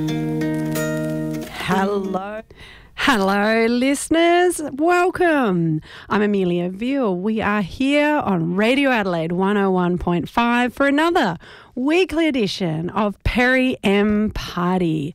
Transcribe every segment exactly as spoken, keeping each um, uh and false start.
Hello. Hello, listeners. Welcome. I'm Amelia Veal. We are here on Radio Adelaide one oh one point five for another weekly edition of Perry M Party.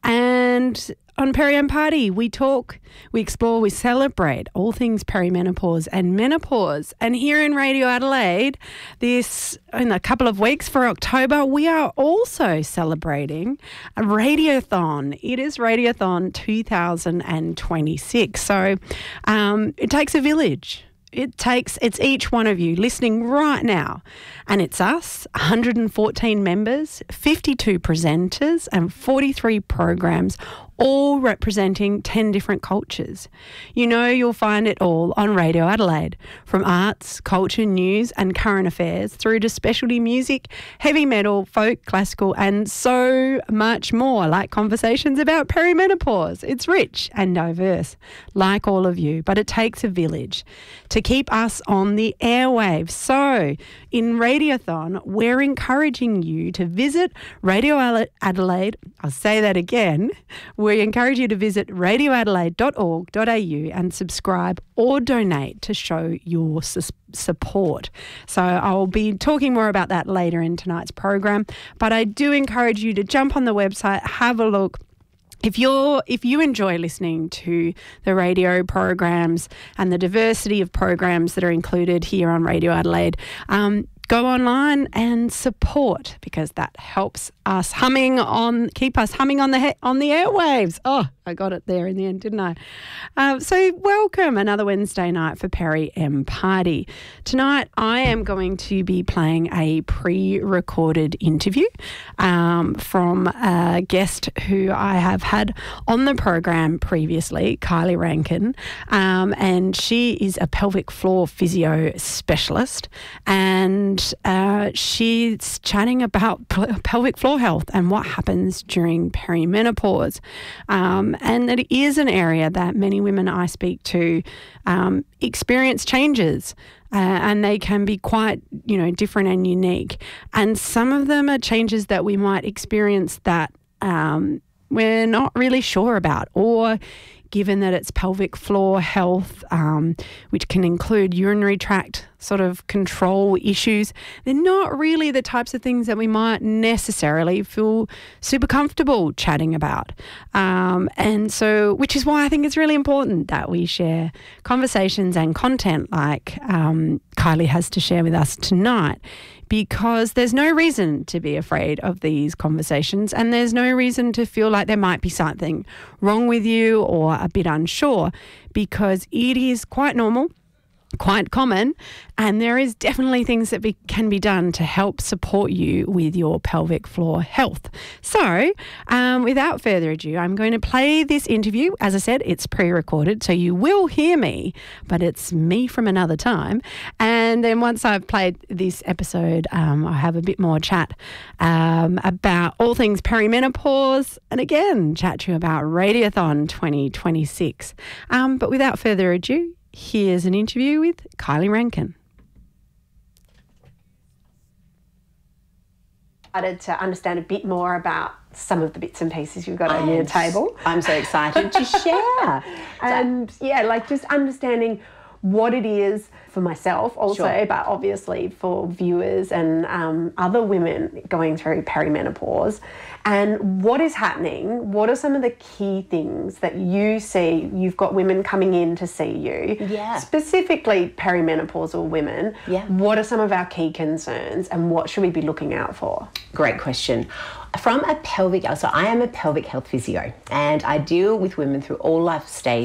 And on Perry M Party, we talk, we explore, we celebrate all things perimenopause and menopause. And here in Radio Adelaide, this in a couple of weeks for October, we are also celebrating a Radiothon. It is Radiothon two thousand twenty-six. So um, it takes a village. It takes, it's each one of you listening right now. And it's us, one hundred fourteen members, fifty-two presenters and forty-three programs, all representing ten different cultures. You know, you'll find it all on Radio Adelaide, from arts, culture, news and current affairs through to specialty music, heavy metal, folk, classical and so much more, like conversations about perimenopause. It's rich and diverse, like all of you, but it takes a village to keep us on the airwaves. So in Radiothon, we're encouraging you to visit Radio Adelaide. I'll say that again. We encourage you to visit radio adelaide dot org dot a u and subscribe or donate to show your su- support. So I'll be talking more about that later in tonight's program, but I do encourage you to jump on the website, have a look. If you're, if you enjoy listening to the radio programs and the diversity of programs that are included here on Radio Adelaide, um, go online and support, because that helps us humming on, keep us humming on the he- on the airwaves. Oh, I got it there in the end, didn't I? Uh, so welcome another Wednesday night for Perry M Party. Tonight I am going to be playing a pre-recorded interview um, from a guest who I have had on the program previously, Kylie Rankin, um, and she is a pelvic floor physio specialist, and uh, she's chatting about pel- pelvic floor health and what happens during perimenopause. Um, and it is an area that many women I speak to um, experience changes. Uh, and they can be quite, you know, different and unique. And some of them are changes that we might experience that um, we're not really sure about, or given that it's pelvic floor health, um, which can include urinary tract sort of control issues, they're not really the types of things that we might necessarily feel super comfortable chatting about. Um, and so, which is why I think it's really important that we share conversations and content like um, Kylie has to share with us tonight, because there's no reason to be afraid of these conversations, and there's no reason to feel like there might be something wrong with you or a bit unsure, because it is quite normal, quite common, and there is definitely things that be, can be done to help support you with your pelvic floor health. So um, without further ado, I'm going to play this interview. As I said, it's pre-recorded, so you will hear me, but it's me from another time. And then once I've played this episode, um, I have a bit more chat um, about all things perimenopause, and again, chat to you about Radiothon twenty twenty-six. Um, but without further ado, here's an interview with Kylie Rankin. Started to understand a bit more about some of the bits and pieces you've got on your table. I'm so excited to share. And yeah, like just understanding what it is for myself also, Sure. but obviously for viewers and um, other women going through perimenopause, and what is happening. What are some of the key things that you see? You've got women coming in to see you, Yeah. specifically perimenopausal women. Yeah. What are some of our key concerns, and what should we be looking out for? Great question. From a pelvic, so I am a pelvic health physio, and I deal with women through all life stages